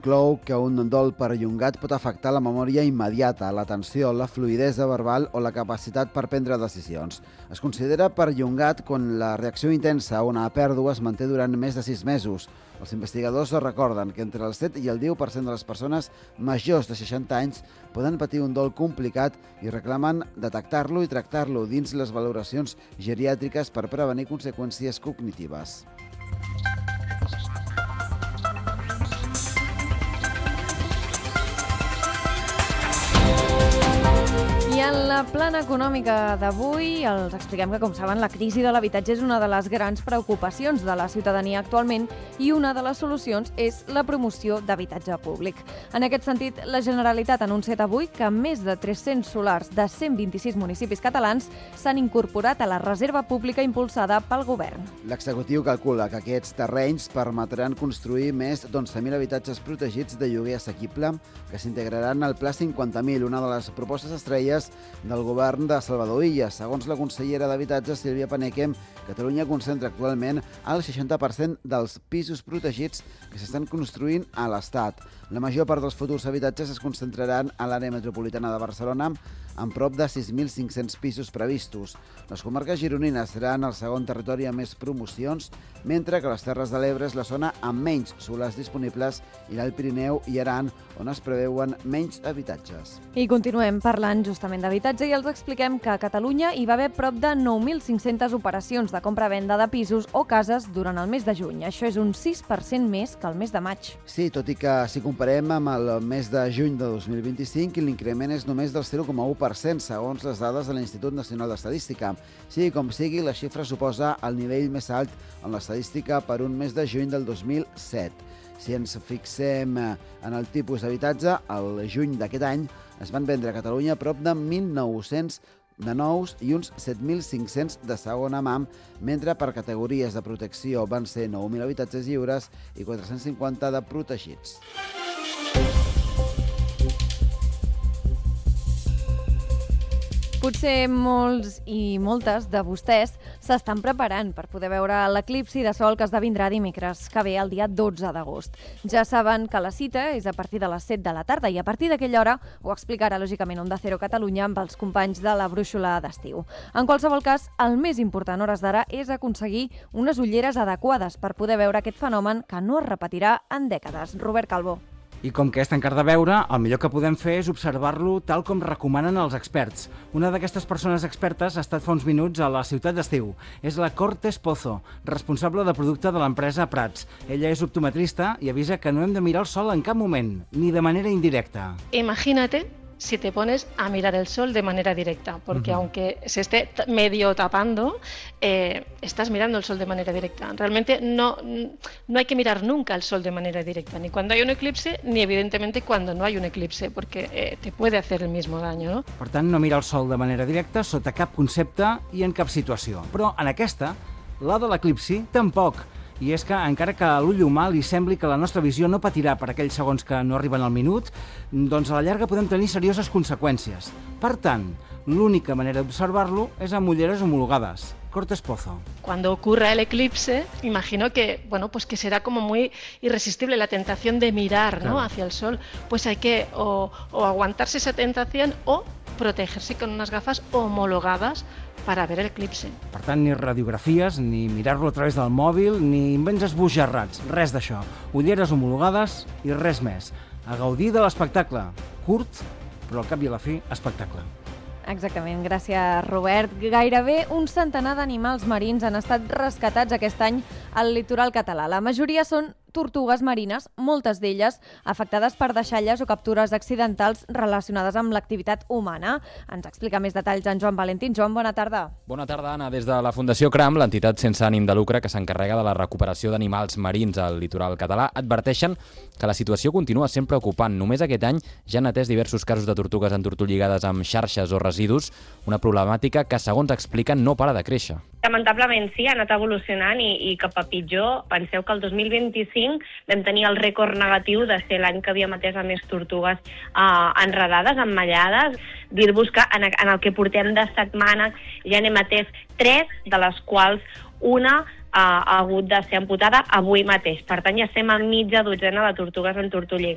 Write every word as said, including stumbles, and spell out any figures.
conclou que un dol perllongat pot afectar la memòria immediata, l'atenció, la fluïdesa verbal o la capacitat per prendre decisions. Es considera perllongat quan la reacció intensa a una pèrdua es manté durant més de sis mesos. Els investigadors recorden que entre el set i el deu per cent de les persones majors de seixanta anys poden patir un dol complicat i reclamen detectar-lo i tractar-lo dins les valoracions geriàtriques per prevenir conseqüències cognitives. I en la plana econòmica d'avui els expliquem que, com saben, la crisi de l'habitatge és una de les grans preocupacions de la ciutadania actualment i una de les solucions és la promoció d'habitatge públic. En aquest sentit, la Generalitat ha anunciat avui que més de tres-cents solars de cent vint-i-sis municipis catalans s'han incorporat a la reserva pública impulsada pel govern. L'executiu calcula que aquests terrenys permetran construir més d'onze mil habitatges protegits de lloguer assequible que s'integraran al Pla cinquanta mil, una de les propostes estrelles del govern de Salvador Illa. Segons la consellera d'Habitatge, Sílvia Paneque, Catalunya concentra actualment el seixanta per cent dels pisos protegits que s'estan construint a l'Estat. La major part dels futurs habitatges es concentraran a l'àrea metropolitana de Barcelona, amb prop de sis mil cinc-cents pisos previstos. Les comarques gironines seran el segon territori amb més promocions, mentre que les Terres de l'Ebre és la zona amb menys solars disponibles i l'Alt Pirineu i Aran, on es preveuen menys habitatges. I continuem parlant justament d'habitatge i els expliquem que a Catalunya hi va haver prop de nou mil cinc-centes operacions de compra-venda de pisos o cases durant el mes de juny. Això és un sis per cent més que el mes de maig. Sí, tot i que si comparem amb el mes de juny de dos mil vint-i-cinc, l'increment és només del zero coma u per cent, segons les dades de l'Institut Nacional d'Estadística. Sigui com sigui, la xifra suposa el nivell més alt en l'estadística per un mes de juny del dos mil set. Si ens fixem en el tipus d'habitatge, al juny d'aquest any es van vendre a Catalunya prop de mil nou-cents de nous i uns set mil cinc-cents de segona mà, mentre per categories de protecció van ser nou mil habitatges lliures i quatre-cents cinquanta de protegits. Potser molts i moltes de vostès s'estan preparant per poder veure l'eclipsi de sol que esdevindrà dimecres que ve el dia dotze d'agost. Ja saben que la cita és a partir de les set de la tarda i a partir d'aquella hora ho explicarà lògicament Onda Cero Catalunya amb els companys de la brúixola d'estiu. En qualsevol cas, el més important a hores d'ara és aconseguir unes ulleres adequades per poder veure aquest fenomen que no es repetirà en dècades. Robert Calvo. I com que és tan car de veure, el millor que podem fer és observar-lo tal com recomanen els experts. Una d'aquestes persones expertes ha estat fa uns minuts a la ciutat d'Estiu. És la Cortes Pozo, responsable de producte de l'empresa Prats. Ella és optometrista i avisa que no hem de mirar el sol en cap moment, ni de manera indirecta. Imagínate si te pones a mirar el sol de manera directa, porque uh-huh. aunque se esté medio tapando, eh, estás mirando el sol de manera directa. Realmente no, no hay que mirar nunca el sol de manera directa, ni cuando hay un eclipse, ni evidentemente cuando no hay un eclipse, porque eh, te puede hacer el mismo daño, ¿no? Per tant, no mirar el sol de manera directa sota cap concepte i en cap situació. Però en aquesta, la de l'eclipsi, tampoc. I és que, encara que a l'ull humà li sembli que la nostra visió no patirà per aquells segons que no arriben al minut, doncs a la llarga podem tenir serioses conseqüències. Per tant, l'única manera d'observar-lo és amb ulleres homologades. Cortes Pozo. Cuando ocurra el eclipse, imagino que, bueno, pues que será como muy irresistible la tentación de mirar, ¿no?, hacia el sol. Pues hay que o, o aguantarse esa tentación o protegerse con unas gafas homologadas para ver el eclipse. Per tant, ni radiografies, ni mirar-lo a través del mòbil, ni invents esbojarrats, res d'això. Ulleres homologades i res més. A gaudir de l'espectacle. Curt, però al cap i a la fi, espectacle. Exactament, gràcies Robert. Gairebé un centenar d'animals marins han estat rescatats aquest any al litoral català. La majoria són tortugues marines, moltes d'elles afectades per deixalles o captures accidentals relacionades amb l'activitat humana. Ens explica més detalls en Joan Valentín. Joan, bona tarda. Bona tarda, Anna. Des de la Fundació CRAM, l'entitat sense ànim de lucre que s'encarrega de la recuperació d'animals marins al litoral català, adverteixen que la situació continua sent preocupant. Només aquest any ja han atès diversos casos de tortugues entortolligades amb xarxes o residus, una problemàtica que, segons expliquen, no para de créixer. Lamentablement sí, ha anat evolucionant i, i cap a pitjor. Penseu que el dos mil vint-i-cinc vam tenir el rècord negatiu de ser l'any que havíem atès a més tortugues eh, enredades, emmallades. Dir-vos que en, en el que portem de setmana ja n'hem atès tres, de les quals una ha hagut de ser amputada avui mateix. Per tant, ja estem a mitja dotzena de tortugues entortolligades.